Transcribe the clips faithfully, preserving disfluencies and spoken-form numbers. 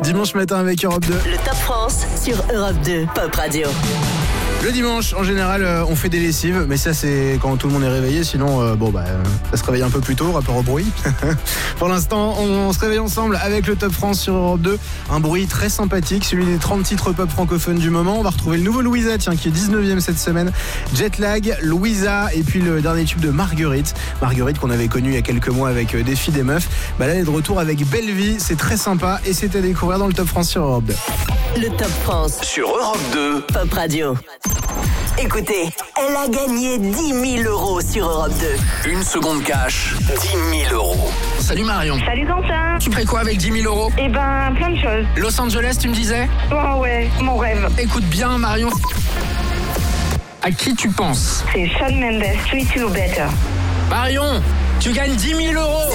dimanche matin avec Europe deux. Le Top France sur Europe deux Pop Radio. Le dimanche, en général, euh, on fait des lessives, mais ça c'est quand tout le monde est réveillé, sinon euh, bon bah euh, ça se réveille un peu plus tôt, rapport au bruit. Pour l'instant, on, on se réveille ensemble avec le Top France sur Europe deux, un bruit très sympathique, celui des trente titres pop francophones du moment. On va retrouver le nouveau Louisa, tiens, qui est dix-neuvième cette semaine, Jetlag, Louisa, et puis le dernier tube de Marguerite, Marguerite qu'on avait connu il y a quelques mois avec euh, Des filles, des meufs. Bah là, elle est de retour avec Belle Vie, c'est très sympa et c'est à découvrir dans le Top France sur Europe deux. Le Top France Sur Europe deux. Pop Radio. Écoutez, elle a gagné dix mille euros sur Europe deux. Une seconde cash, dix mille euros. Salut Marion. Salut Quentin. Tu ferais quoi avec dix mille euros? Eh ben, plein de choses. Los Angeles, tu me disais? Oh ouais, mon rêve. Écoute bien Marion. À qui tu penses? C'est Shawn Mendes, Treat You Better. Marion, tu gagnes dix mille euros.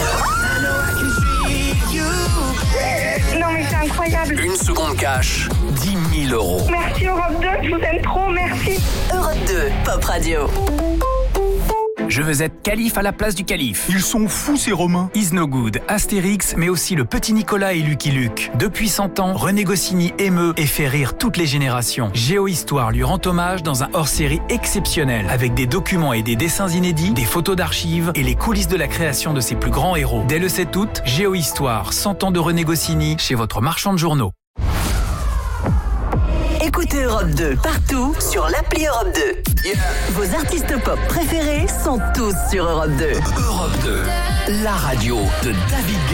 Non mais c'est incroyable. Une seconde cash, dix mille euros. Merci Europe deux, je vous aime trop, merci. Europe deux Pop Radio. Je veux être calife à la place du calife. Ils sont fous ces Romains. Is No Good, Astérix, mais aussi le petit Nicolas et Lucky Luke. Depuis cent ans, René Goscinny émeut et fait rire toutes les générations. Géohistoire lui rend hommage dans un hors-série exceptionnel, avec des documents et des dessins inédits, des photos d'archives et les coulisses de la création de ses plus grands héros. Dès le sept août, Géohistoire, cent ans de René Goscinny, chez votre marchand de journaux. Écoutez Europe deux partout sur l'appli Europe deux. Yeah. Vos artistes pop préférés sont tous sur Europe deux. Europe deux, la radio de David Guetta.